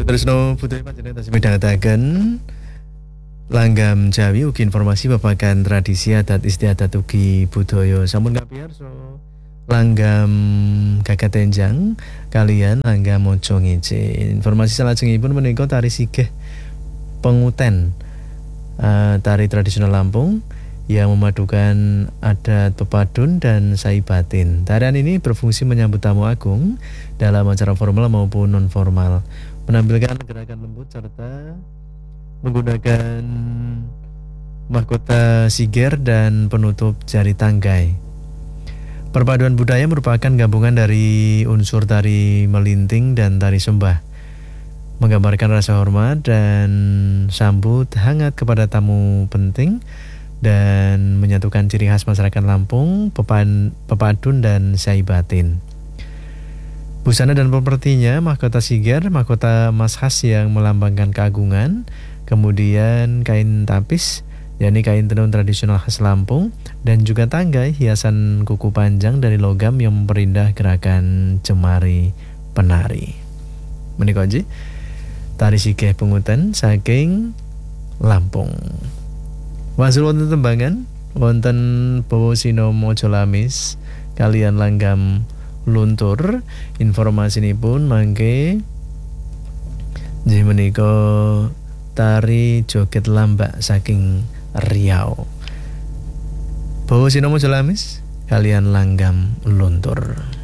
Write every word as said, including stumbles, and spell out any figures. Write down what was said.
Sutrisno Putri panjenengan tasih midhangetaken langgam Jawi ugi informasi babagan tradisi adat istiadat ugi budaya. Sampun kapiyarsa langgam Gagatenjang kalian langgam Mojo Ngece. Informasi salajengipun menika tari sigeh penguten, uh, tari tradisional Lampung yang memadukan adat pepadun dan sai batin. Tarian ini berfungsi menyambut tamu agung dalam acara formal maupun non formal, menampilkan gerakan lembut serta menggunakan mahkota siger dan penutup jari tanggai. Perpaduan budaya merupakan gabungan dari unsur tari melinting dan tari sembah, menggambarkan rasa hormat dan sambut hangat kepada tamu penting dan menyatukan ciri khas masyarakat Lampung, pepan, pepadun dan sai batin. Busana dan propertinya, mahkota siger, mahkota emas khas yang melambangkan keagungan, kemudian kain tapis, yakni kain tenun tradisional khas Lampung, dan juga tanggai hiasan kuku panjang dari logam yang memperindah gerakan jemari penari. Menika nggih tari sigeh penguten saking Lampung. Wasul wonten tembangan wonten Bawa Sino Mojo Lamis kalian langgam luntur. Informasinipun mangke nggih menika tari joget lambak saking Riau. Bawa Sino Mojo Lamis kalian langgam luntur.